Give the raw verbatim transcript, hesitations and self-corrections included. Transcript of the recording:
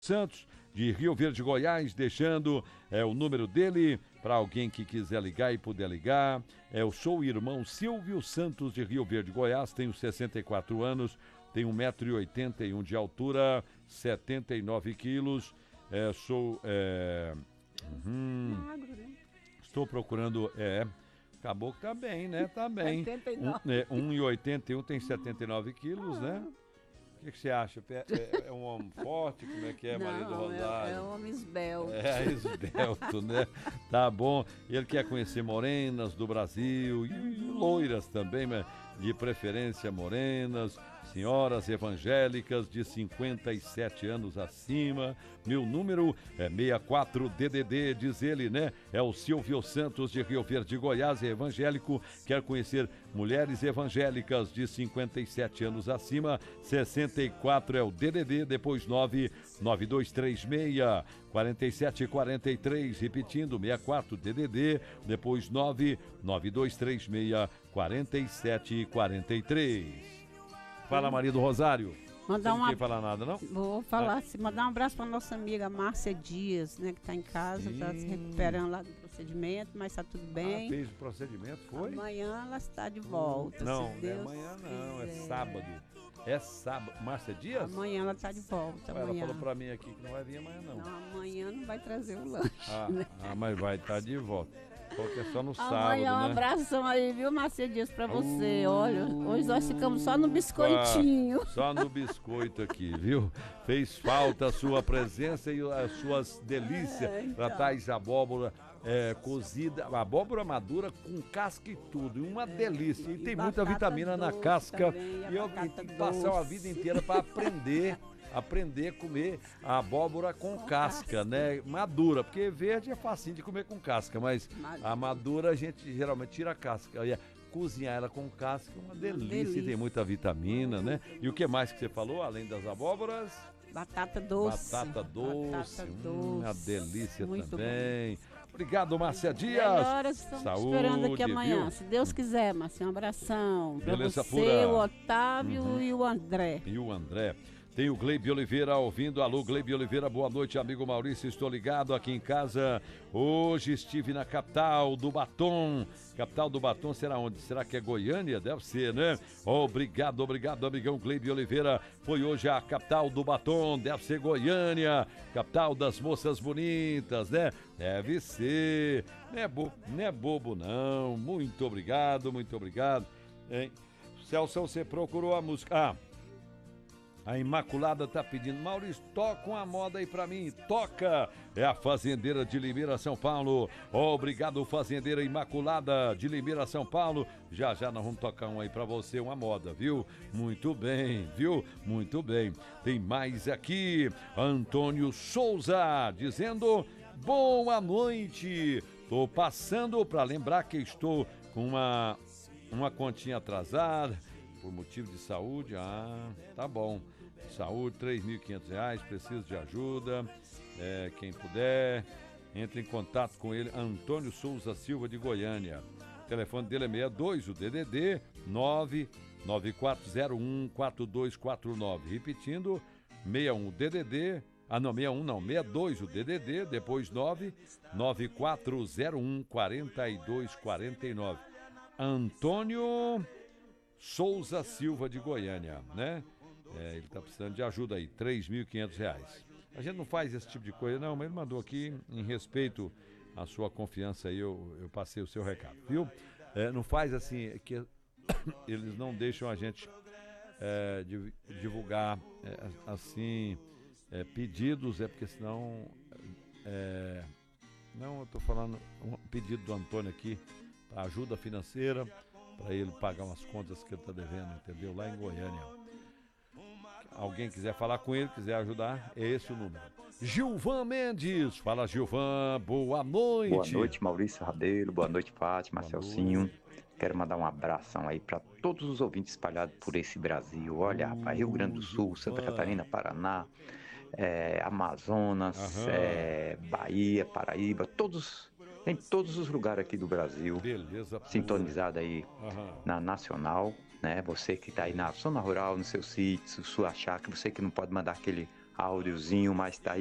Santos, de Rio Verde, Goiás, deixando é, o número dele para alguém que quiser ligar e puder ligar. É, eu sou o irmão Silvio Santos, de Rio Verde, Goiás, tenho sessenta e quatro anos, tenho um metro e oitenta e um de altura, setenta e nove quilos, é, sou... É, uhum, estou procurando... É, acabou que tá bem, né? Tá bem. Um, é, um e oitenta e um, tem setenta e nove quilos, né? O que, que você acha? É, é, é um homem forte? Como é que é, Maria do Rosário? É, é um homem esbelto. É, esbelto, né? Tá bom. Ele quer conhecer morenas do Brasil e, e loiras também, mas de preferência morenas, senhoras evangélicas de cinquenta e sete anos acima. Meu número é sessenta e quatro D D D, diz ele, né? É o Silvio Santos, de Rio Verde, Goiás, é evangélico, quer conhecer mulheres evangélicas de cinquenta e sete anos acima. Sessenta e quatro é o D D D, depois nove nove dois três seis quatro sete quatro três, repetindo, sessenta e quatro D D D, depois nove nove dois três seis quatro sete quatro três. Fala, Maria do Rosário. Mandar Você não uma... quer falar nada, não? Vou falar assim, mandar um abraço para nossa amiga Márcia Dias, né, que está em casa, está se recuperando lá do procedimento, mas está tudo bem. Ah, fez o procedimento, foi? Amanhã ela está de volta. Não, se não Deus é amanhã não, quiser. é sábado. É sábado. Márcia Dias? Amanhã ela está de volta. Ela amanhã. falou pra mim aqui que não vai vir amanhã, não. Não, amanhã não vai trazer o lanche. Ah, né? ah mas vai estar de volta. Porque é só no sábado, Amanhã um né? abração aí, viu, Márcia Dias, pra você. Uh, Olha, hoje nós ficamos só no biscoitinho. Só no biscoito aqui, viu? Fez falta a sua presença e as suas delícias É, então. pra tais abóbora é, cozida, abóbora madura com casca e tudo. E uma delícia. E, E tem muita batata vitamina na doce casca. também, a E eu batata tenho que passar uma doce. vida inteira para aprender. Aprender a comer a abóbora com, Com casca, casca. né? Madura, porque verde é facinho de comer com casca, mas Madura. a madura a gente geralmente tira a casca. E cozinhar ela com casca é uma delícia, delícia. e tem muita vitamina, né? E o que mais que você falou, além das abóboras? Batata doce. Batata doce, Batata hum, uma doce. delícia Muito também. Obrigado, Márcia Dias. Melhoras, estamos Saúde, esperando aqui amanhã, viu? se Deus quiser, Márcia. Um abração. Pra Beleza você, pura. o Otávio Uhum. e o André. E o André. Tem o Gleibe Oliveira ouvindo. Alô, Gleibe Oliveira, boa noite, amigo Maurício. Estou ligado aqui em casa. Hoje estive na capital do batom. Capital do batom será onde? Será que é Goiânia? Deve ser, né? Obrigado, obrigado, amigão Gleibe Oliveira. Foi hoje a capital do batom. Deve ser Goiânia. Capital das moças bonitas, né? Deve ser. Não é, bo... não é bobo, não. Muito obrigado, muito obrigado. Hein? Celso, você procurou a música. Ah. A Imaculada tá pedindo, Maurício, toca uma moda aí pra mim, toca! É a Fazendeira de Limeira, São Paulo. Obrigado, Fazendeira Imaculada de Limeira, São Paulo. Já já nós vamos tocar um aí pra você, uma moda, viu? Muito bem, viu? Muito bem. Tem mais aqui, Antônio Souza, dizendo, boa noite. Tô passando pra lembrar que estou com uma, uma continha atrasada. Por motivo de saúde, ah, tá bom. Saúde, três mil e quinhentos reais, preciso de ajuda. É, quem puder, entre em contato com ele, Antônio Souza Silva, de Goiânia. O telefone dele é sessenta e dois, o D D D, nove nove quatro zero um quatro dois quatro nove. Repetindo, sessenta e um, o D D D, ah não, sessenta e um não, sessenta e dois, o D D D, depois nove nove quatro zero um quatro dois quatro nove. Antônio Souza Silva, de Goiânia, né? É, ele tá precisando de ajuda aí, três mil e quinhentos reais. A gente não faz esse tipo de coisa, não, mas ele mandou aqui, em respeito à sua confiança aí, eu, eu passei o seu recado, viu? É, não faz assim, que eles não deixam a gente é, divulgar é, assim, é, pedidos, é porque senão... É, não, eu tô falando um pedido do Antônio aqui, para ajuda financeira, para ele pagar umas contas que ele está devendo, entendeu? Lá em Goiânia. Alguém quiser falar com ele, quiser ajudar, é esse o número. Gilvan Mendes, fala Gilvan, boa noite. Boa noite, Maurício Rabelo, boa noite, Fátima, Boa Celcinho. noite. Quero mandar um abração aí para todos os ouvintes espalhados por esse Brasil. Olha, rapaz, Rio Grande do Sul, Santa Catarina, Paraná, é, Amazonas, é, Bahia, Paraíba, todos... Tem todos os lugares aqui do Brasil. Beleza. Sintonizado aí Aham. na Nacional, né? Você que está aí na zona rural, no seu sítio, sua chácara, você que não pode mandar aquele áudiozinho, mas tá aí